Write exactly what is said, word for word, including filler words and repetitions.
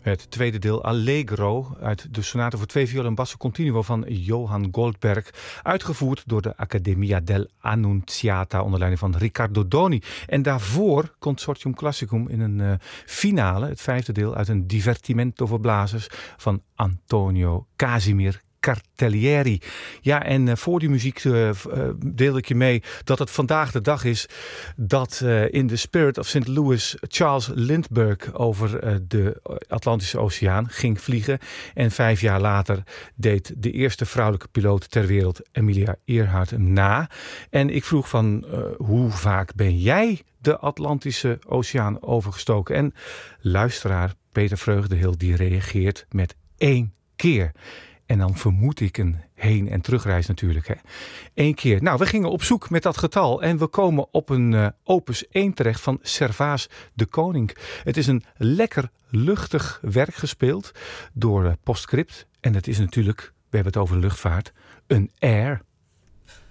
Het tweede deel Allegro uit de sonate voor twee violen en basso continuo van Johann Goldberg, uitgevoerd door de Accademia dell'Annunziata onder leiding van Riccardo Doni. En daarvoor Consortium Classicum in een uh, finale, het vijfde deel uit een divertimento voor blazers van Antonio Casimir Cartellieri. Ja, en uh, voor die muziek uh, uh, deelde ik je mee dat het vandaag de dag is dat uh, in the Spirit of Saint Louis Charles Lindbergh over uh, de Atlantische Oceaan ging vliegen. En vijf jaar later deed de eerste vrouwelijke piloot ter wereld, Amelia Earhart, hem na. En ik vroeg van uh, hoe vaak ben jij de Atlantische Oceaan overgestoken? En luisteraar Peter Vreugdehil die reageert met één keer. En dan vermoed ik een heen- en terugreis natuurlijk. Hè. Eén keer. Nou, we gingen op zoek met dat getal. En we komen op een uh, opus één terecht van Servaas de Koning. Het is een lekker luchtig werk gespeeld door uh, Postscript. En het is natuurlijk, we hebben het over luchtvaart, een air.